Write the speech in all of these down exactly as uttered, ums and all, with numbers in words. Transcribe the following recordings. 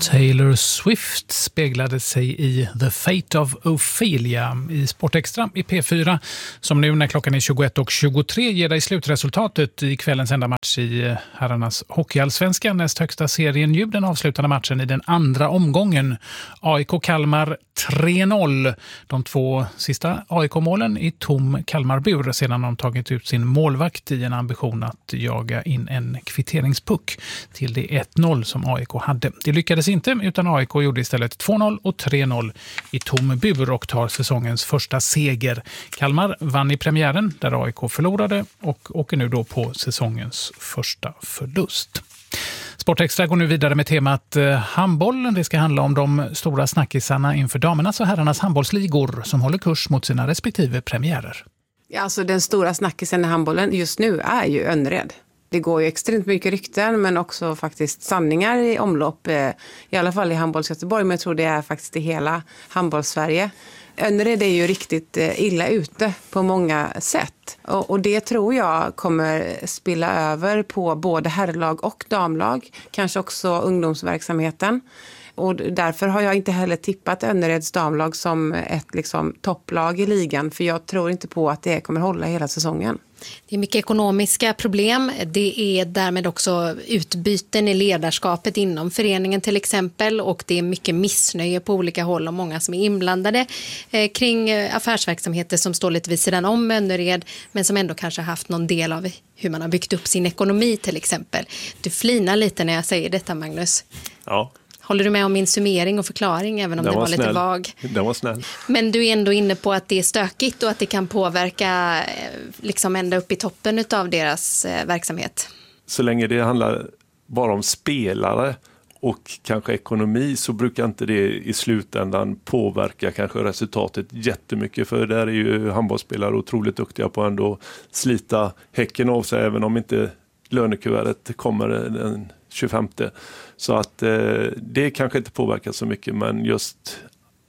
Taylor Swift speglade sig i The Fate of Ophelia i Sportextra i P fyra, som nu när klockan är tjugoett och tjugotre ger dig slutresultatet i kvällens enda match i herrarnas hockeyallsvenskan, näst högsta serien. Ju den avslutande matchen i den andra omgången. A I K Kalmar tre noll. De två sista A I K-målen i tom Kalmarbur sedan de tagit ut sin målvakt i en ambition att jaga in en kvitteringspuck till det ett noll som A I K hade. Det lyckades inte, utan A I K gjorde istället två noll och tre noll i tom bur och tar säsongens första seger. Kalmar vann i premiären där A I K förlorade och åker nu då på säsongens första förlust. Sportextra går nu vidare med temat eh, handboll. Det ska handla om de stora snackisarna inför damernas och herrarnas handbollsligor som håller kurs mot sina respektive premiärer. Ja, alltså den stora snackisen i handbollen just nu är ju Önnered. Det går ju extremt mycket rykten men också faktiskt sanningar i omlopp. Eh, I alla fall i handbolls Göteborg, men jag tror det är faktiskt i hela handbollssverige. Önnered är ju riktigt illa ute på många sätt. Och, och det tror jag kommer spilla över på både herrlag och damlag. Kanske också ungdomsverksamheten. Och därför har jag inte heller tippat Önnereds damlag som ett liksom, topplag i ligan. För jag tror inte på att det kommer hålla hela säsongen. Det är mycket ekonomiska problem. Det är därmed också utbyten i ledarskapet inom föreningen till exempel. Och det är mycket missnöje på olika håll och många som är inblandade eh, kring affärsverksamheter som står lite vid sidan om Önnered. Men som ändå kanske har haft någon del av hur man har byggt upp sin ekonomi till exempel. Du flinar lite när jag säger detta, Magnus. Ja. Håller du med om min summering och förklaring även om den det var, var lite snäll. vag? Den var snäll. Men du är ändå inne på att det är stökigt och att det kan påverka liksom ända upp i toppen av deras verksamhet. Så länge det handlar bara om spelare och kanske ekonomi så brukar inte det i slutändan påverka kanske resultatet jättemycket. För där är ju handbollsspelare otroligt duktiga på ändå slita häcken av sig även om inte lönekuvertet kommer den tjugofemte. Så att eh, det kanske inte påverkar så mycket, men just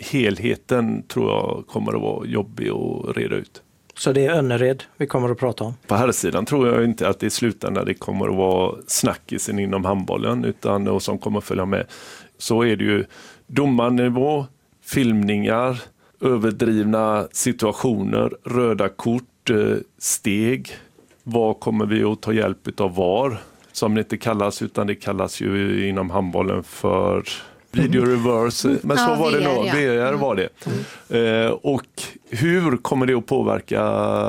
helheten tror jag kommer att vara jobbig att reda ut. Så det är Önnered vi kommer att prata om? På här sidan tror jag inte att det i slutändan det kommer att vara snackisen inom handbollen utan och som kommer att följa med. Så är det ju domarnivå, filmningar, överdrivna situationer, röda kort, steg. Vad kommer vi att ta hjälp av var? Som det inte kallas utan det kallas ju inom handbollen för video reverse. Men så ja, var det nog. Ja. V R var det. Mm. Eh, och hur kommer det att påverka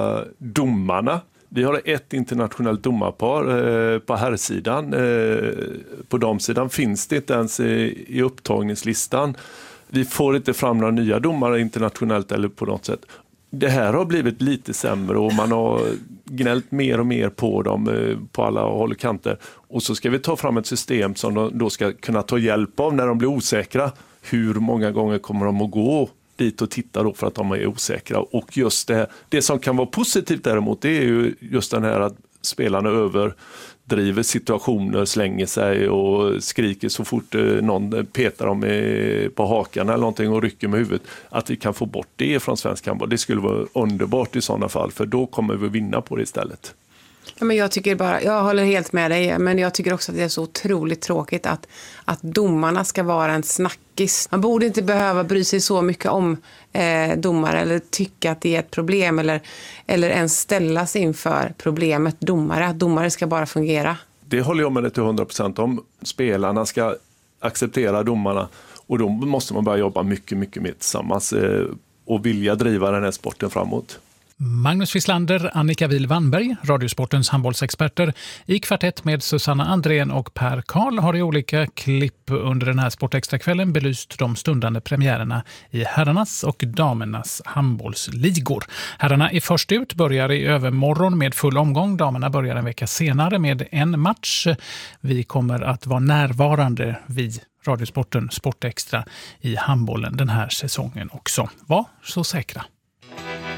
domarna? Vi har ett internationellt domarpar eh, på herrsidan. Eh, på damsidan finns det inte ens i, i upptagningslistan. Vi får inte fram några nya domare internationellt eller på något sätt. Det här har blivit lite sämre och man har gnällt mer och mer på dem på alla håll och kanter. Och så ska vi ta fram ett system som de då ska kunna ta hjälp av när de blir osäkra. Hur många gånger kommer de att gå dit och titta då för att de är osäkra? Och just det, det som kan vara positivt däremot det är ju just den här att spelarna överdriver situationer, slänger sig och skriker så fort någon petar dem på hakan eller någonting och rycker med huvudet. Att vi kan få bort det från svensk handboll. Det skulle vara underbart i sådana fall för då kommer vi vinna på det istället. Ja, men jag tycker bara, jag håller helt med dig, men jag tycker också att det är så otroligt tråkigt att, att domarna ska vara en snackis. Man borde inte behöva bry sig så mycket om eh, domare eller tycka att det är ett problem eller, eller ens ställas inför problemet domare. Att domare ska bara fungera. Det håller jag med dig till hundra procent om. Spelarna ska acceptera domarna och då måste man börja jobba mycket, mycket mer tillsammans eh, och vilja driva den här sporten framåt. Magnus Wislander, Annika Wihl-Wannberg, Radiosportens handbollsexperter, i kvartett med Susanna Andrén och Per Karl har i olika klipp under den här Sportextra-kvällen belyst de stundande premiärerna i herrarnas och damernas handbollsligor. Herrarna är först ut, börjar i övermorgon med full omgång. Damerna börjar en vecka senare med en match. Vi kommer att vara närvarande vid Radiosporten Sportextra i handbollen den här säsongen också. Var så säkra.